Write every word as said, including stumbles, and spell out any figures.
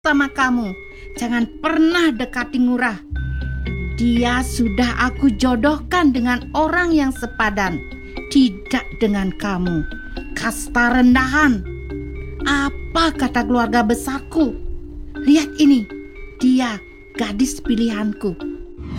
sama kamu. Jangan pernah dekati Ngurah. Dia sudah aku jodohkan dengan orang yang sepadan, tidak dengan kamu. Kasta rendahan. Apa kata keluarga besarku? Lihat ini, dia gadis pilihanku.